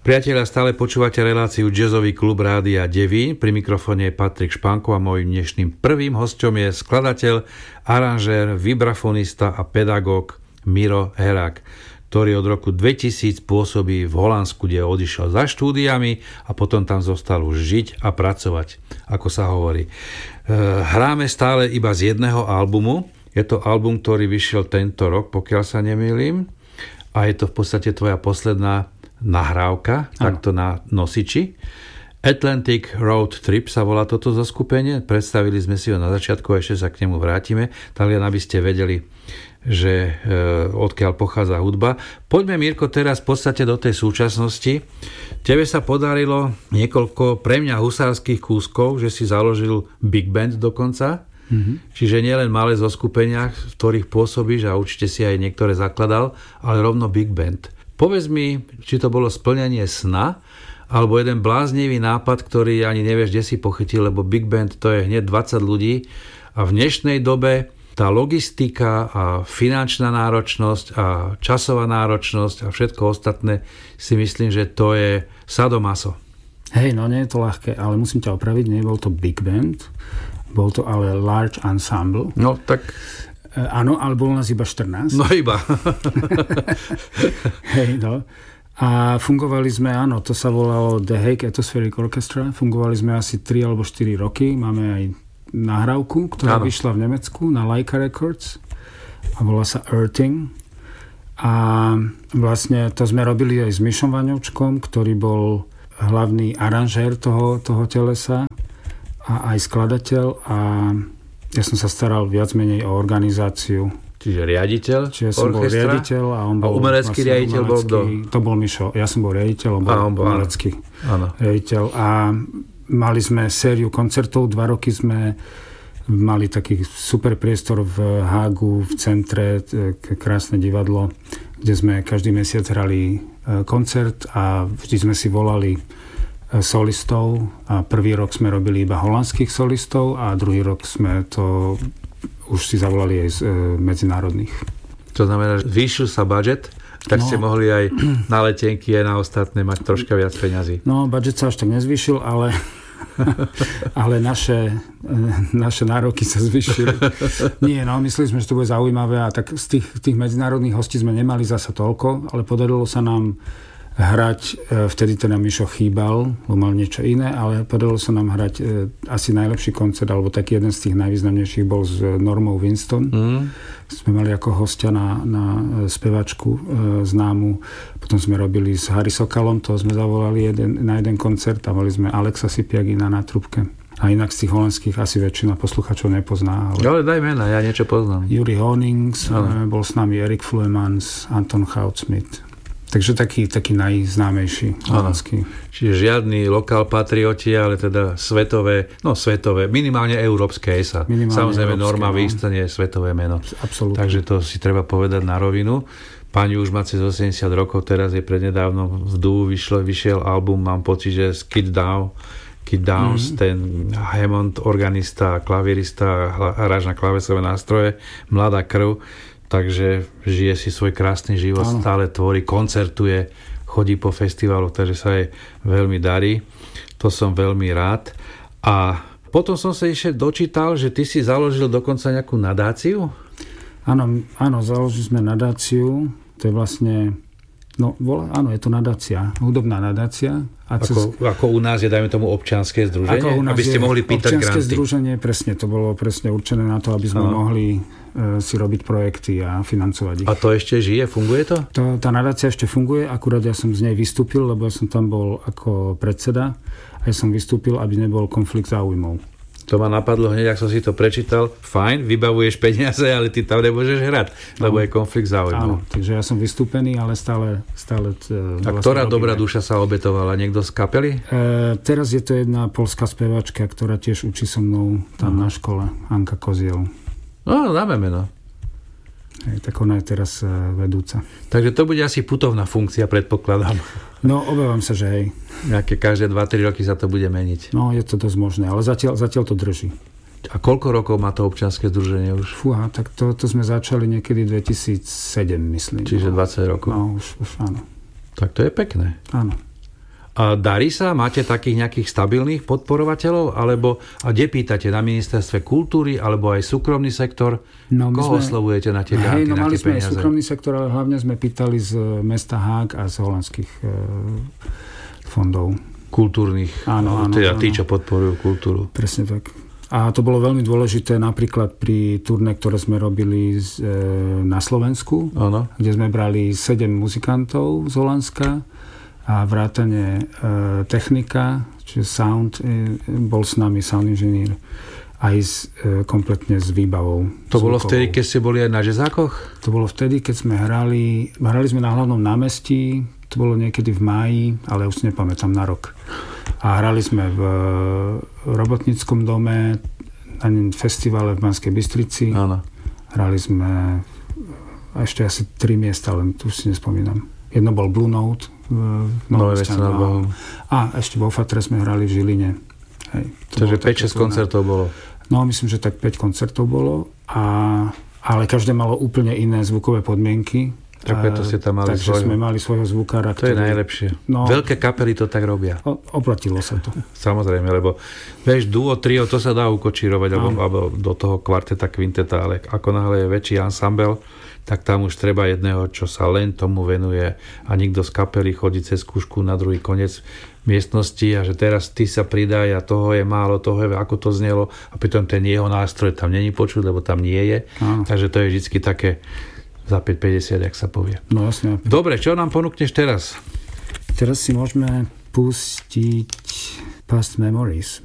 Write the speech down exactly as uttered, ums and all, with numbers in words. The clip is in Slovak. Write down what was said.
Priatelia, stále počúvate reláciu Jazzový klub Rádia Devín. Pri mikrofóne je Patrik Španko a môjim dnešným prvým hosťom je skladateľ, aranžér, vibrafonista a pedagóg Miro Herák, ktorý od roku dvetisíc pôsobí v Holandsku, kde odišiel za štúdiami a potom tam zostal už žiť a pracovať, ako sa hovorí. Hráme stále iba z jedného albumu. Je to album, ktorý vyšiel tento rok, pokiaľ sa nemýlim. A je to v podstate tvoja posledná nahrávka, ano. Takto na nosiči. Atlantic Road Trip sa volá toto zoskupenie. Predstavili sme si ho na začiatku, ešte sa k nemu vrátime. Tak len aby ste vedeli, že e, odkiaľ pochádza hudba. Poďme, Mirko, teraz v podstate do tej súčasnosti. Tebe sa podarilo niekoľko pre mňa husárskych kúskov, že si založil Big Band dokonca. Mm-hmm. Čiže nielen malé zoskupenia, v ktorých pôsobíš, a určite si aj niektoré zakladal, ale rovno Big Band. Povedz mi, či to bolo splnenie sna, alebo jeden bláznivý nápad, ktorý ani nevieš, kde si pochytil, lebo Big Band to je hneď dvadsať ľudí a v dnešnej dobe tá logistika a finančná náročnosť a časová náročnosť a všetko ostatné si myslím, že to je sadomaso. Hej, no nie je to ľahké, ale musím ťa opraviť, nebol to Big Band, bol to ale Large Ensemble. No tak... Áno, ale bolo nás iba štrnásť. No iba. Hej, no. A fungovali sme, áno, to sa volalo The Hague Atmospheric Orchestra. Fungovali sme asi tri alebo štyri roky. Máme aj nahrávku, ktorá áno. vyšla v Nemecku na Leica Records. A volá sa Earthing. A vlastne to sme robili aj s Mišom Vaňovčkom, ktorý bol hlavný aranžér toho, toho telesa a aj skladateľ. A ja som sa staral viac menej o organizáciu. Čiže riaditeľ Čiže ja som orchestra? Bol riaditeľ a on bol... A umelecký vlastne riaditeľ bol kto? To bol Mišo. Ja som bol riaditeľ, on bol, on bol umelecký riaditeľ. A mali sme sériu koncertov. Dva roky sme mali taký super priestor v Hágu, v centre, krásne divadlo, kde sme každý mesiac hrali koncert a vždy sme si volali solistov a prvý rok sme robili iba holandských solistov a druhý rok sme to už si zavolali aj z e, medzinárodných. To znamená, že zvýšil sa budget, tak no, ste mohli aj na letenky aj na ostatné mať troška viac peňazí. No, budget sa až tak nezvýšil, ale ale naše, naše nároky sa zvýšili. Nie, no, mysleli sme, že to bude zaujímavé a tak z tých, tých medzinárodných hostí sme nemali zasa toľko, ale podarilo sa nám hrať, vtedy teda Mišo chýbal, bo mal niečo iné, ale podarilo sa nám hrať asi najlepší koncert, alebo taký jeden z tých najvýznamnejších bol s Normou Winston. Mm. Sme mali ako hostia na, na spevačku e, známu. Potom sme robili s Harry Sokalom, toho sme zavolali jeden, na jeden koncert a mali sme Alexa Sipiagina na trubke. A inak z tých holandských asi väčšina posluchačov nepozná. Ale, ale daj mena, ja niečo poznám. Juri Honings, e, bol s nami Erik Fluemans, Anton Houtsmith. Takže taký, taký najznámejší holandský. Čiže žiadny lokál patrioti, ale teda svetové, no svetové, minimálne európske es á. Minimálne Samozrejme európske, Norma no. Winston je svetové meno. Absolútne. Takže to si treba povedať na rovinu. Pani už má cez osemdesiat rokov, teraz je prednedávno v Dú vyšiel, vyšiel album, mám pocit, že Skid Down, Kid Downs, mm-hmm. ten Hammond, organista, klavírista, hráč na klávesové nástroje, mladá krv. Takže žije si svoj krásny život, áno. Stále tvorí, koncertuje, chodí po festivaloch, takže sa jej veľmi darí. To som veľmi rád. A potom som sa ešte dočítal, že ty si založil dokonca nejakú nadáciu? Áno, áno, založili sme nadáciu. To je vlastne... No, áno, je to nadácia, hudobná nadácia. A cez... ako, ako u nás je, dajme tomu, občianske združenie? Aby ste mohli pýtať granty. Občianske združenie, presne, to bolo presne určené na to, aby sme no. mohli e, si robiť projekty a financovať ich. A to ešte žije? Funguje to? to? Tá nadácia ešte funguje, akurát ja som z nej vystúpil, lebo ja som tam bol ako predseda a ja som vystúpil, aby nebol konflikt záujmov. To ma napadlo hneď, ak som si to prečítal. Fajn, vybavuješ peniaze, ale ty tam nemôžeš hrať, lebo no. je konflikt záujmov. Áno, takže ja som vystúpený, ale stále... stále a vlastne ktorá robíme. Dobrá duša sa obetovala? Niekto z kapely? E, teraz je to jedna poľská spevačka, ktorá tiež učí so mnou tam uh-huh. na škole, Anka Koziel. No, dáme meno. Hej, tak ona je teraz uh, vedúca. Takže to bude asi putovná funkcia, predpokladám. No, obávam sa, že hej. Nejaké každé dva tri roky sa to bude meniť. No, je to dosť možné, ale zatiaľ, zatiaľ to drží. A koľko rokov má to občianske združenie už? Fúha, tak to, to sme začali niekedy dvetisícsedem, myslím. Čiže dvadsať rokov. No, už, už áno. Tak to je pekné. Áno. A darí sa? Máte takých nejakých stabilných podporovateľov? Alebo a kde pýtate? Na ministerstve kultúry? Alebo aj súkromný sektor? No, Koho sme, oslovujete na tie granty, hej, no, na mali tie sme peniaze? aj súkromný sektor, ale hlavne sme pýtali z mesta Haag a z holandských e, fondov. Kultúrnych. Áno, áno. Teda áno. tí, čo podporujú kultúru. Presne tak. A to bolo veľmi dôležité napríklad pri turné, ktoré sme robili z, e, na Slovensku, Áno. kde sme brali sedem muzikantov z Holandska a vrátane e, technika, čiže sound, e, bol s nami sound inžinier aj s, e, kompletne s výbavou. To bolo zvukovou. vtedy, keď ste boli aj na žezákoch? To bolo vtedy, keď sme hrali, hrali sme na hlavnom námestí, to bolo niekedy v máji, ale už nepamätám na rok. A hrali sme v Robotníckom dome, na festivale v Banskej Bystrici. Áno. Hrali sme ešte asi tri miesta, len tu si nespomínam. Jedno bol Blue Note v Novom Meste nad Váhom. A ešte vo Fatre sme hrali v Žiline. Hej, to Takže päť šesť koncertov bolo. No, myslím, že tak päť koncertov bolo. A, ale každé malo úplne iné zvukové podmienky. Tak preto ste tam mali Takže svojho. sme mali svojho zvukára. To je ktorý, najlepšie. No, Veľké kapely to tak robia. O, oplatilo sa to. Samozrejme, lebo vieš, duo, trio, to sa dá ukočírovať, alebo, alebo do toho kvarteta, kvinteta, ale ako náhle je väčší ansambel, tak tam už treba jedného, čo sa len tomu venuje a nikto z kapely chodí cez skúšku na druhý koniec miestnosti a že teraz ty sa pridaj a toho je málo, toho je, ako to znelo a pritom ten jeho nástroj tam není počuť, lebo tam nie je. Áno. Takže to je vždycky také za päť päťdesiat, jak sa povie. No jasne. Dobre, čo nám ponúkneš teraz? Teraz si môžeme pustiť Past Memories.